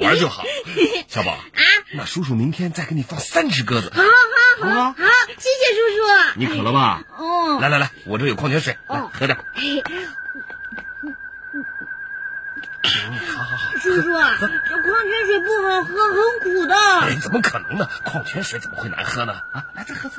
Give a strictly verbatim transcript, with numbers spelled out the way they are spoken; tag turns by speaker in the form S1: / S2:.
S1: 玩就好。小宝啊，那叔叔明天再给你放三只鸽子。
S2: 好好好，
S1: 好，
S2: 好，谢谢叔叔。
S1: 你渴了吧？
S2: 哦，
S1: 来来来，我这有矿泉水，来喝点。好好好，
S2: 叔叔，这矿泉水不好喝，很苦的。
S1: 哎，怎么可能呢？矿泉水怎么会难喝呢？啊，来再喝。